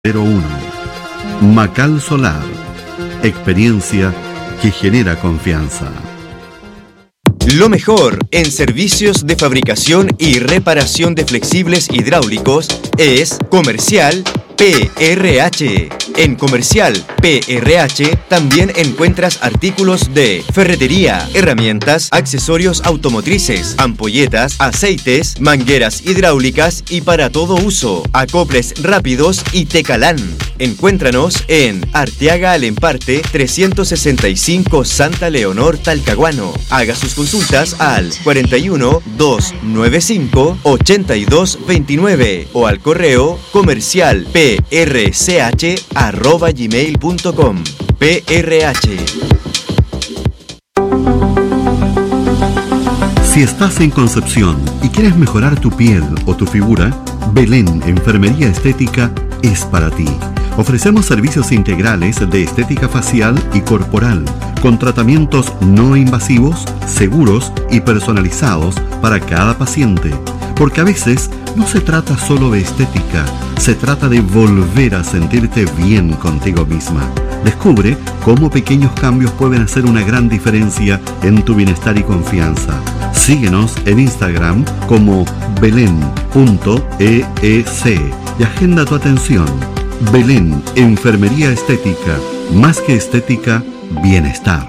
01. Macal Solar. Experiencia que genera confianza. Lo mejor en servicios de fabricación y reparación de flexibles hidráulicos es Comercial PRH. En Comercial PRH también encuentras artículos de ferretería, herramientas, accesorios automotrices, ampolletas, aceites, mangueras hidráulicas y para todo uso, acoples rápidos y Tecalán. Encuéntranos en Arteaga Alemparte 365 Santa Leonor, Talcahuano. Haga sus consultas al 41 295 8229 o al correo comercial prch@gmail.com. PRH. Si estás en Concepción y quieres mejorar tu piel o tu figura, Belén Enfermería Estética es para ti. Ofrecemos servicios integrales de estética facial y corporal, con tratamientos no invasivos, seguros y personalizados para cada paciente. Porque a veces no se trata solo de estética, se trata de volver a sentirte bien contigo misma. Descubre cómo pequeños cambios pueden hacer una gran diferencia en tu bienestar y confianza. Síguenos en Instagram como belen.eec y agenda tu atención. Belén Enfermería Estética. Más que estética, bienestar.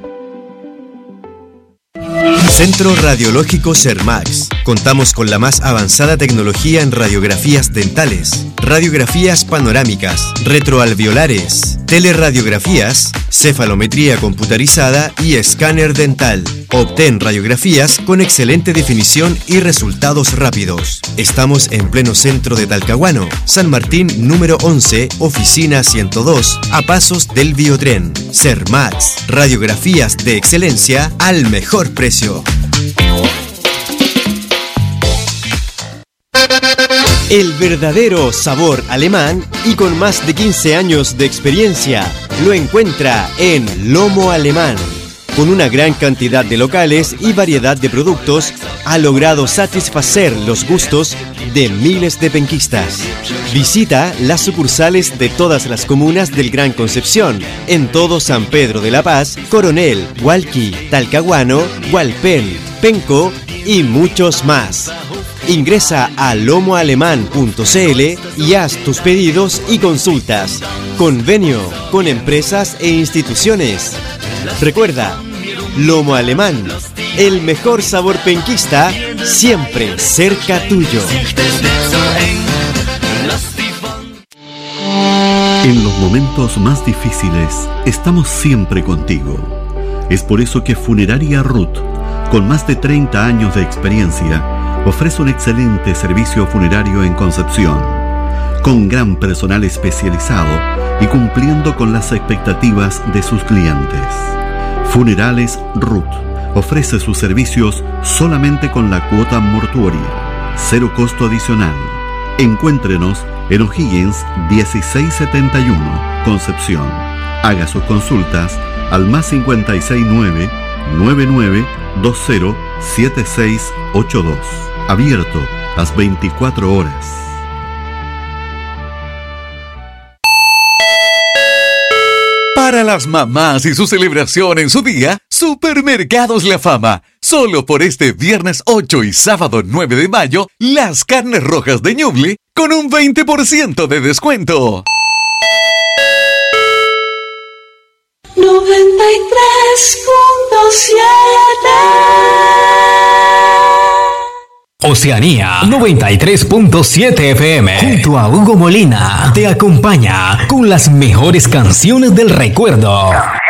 Centro Radiológico Sermax. Contamos con la más avanzada tecnología en radiografías dentales, radiografías panorámicas, retroalveolares, teleradiografías, cefalometría computarizada y escáner dental. Obtén radiografías con excelente definición y resultados rápidos. Estamos en pleno centro de Talcahuano, San Martín número 11, oficina 102, a pasos del Biotren. Sermax, radiografías de excelencia al mejor precio. El verdadero sabor alemán y con más de 15 años de experiencia lo encuentra en Lomo Alemán. Con una gran cantidad de locales y variedad de productos, ha logrado satisfacer los gustos de miles de penquistas. Visita las sucursales de todas las comunas del Gran Concepción, en todo San Pedro de la Paz, Coronel, Hualqui, Talcahuano, Hualpén, Penco y muchos más. Ingresa a lomoalemán.cl y haz tus pedidos y consultas. Convenio con empresas e instituciones. Recuerda, Lomo Alemán, el mejor sabor penquista, siempre cerca tuyo. En los momentos más difíciles, estamos siempre contigo. Es por eso que Funeraria Ruth, con más de 30 años de experiencia, ofrece un excelente servicio funerario en Concepción, con gran personal especializado y cumpliendo con las expectativas de sus clientes. Funerales Ruth ofrece sus servicios solamente con la cuota mortuoria, cero costo adicional. Encuéntrenos en O'Higgins 1671, Concepción. Haga sus consultas al +569 9920 7682. Abierto las 24 horas. Para las mamás y su celebración en su día, Supermercados La Fama. Solo por este viernes 8 y sábado 9 de mayo, las carnes rojas de Ñuble con un 20% de descuento. 93.7 Oceanía 93.7 FM, junto a Hugo Molina, te acompaña con las mejores canciones del recuerdo.